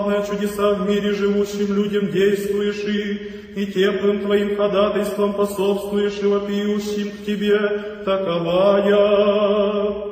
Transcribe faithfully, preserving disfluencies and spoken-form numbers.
чудеса в мире живущим людям действуешь и, и теплым Твоим ходатайством пособствуешь и вопиющим к Тебе, таковая.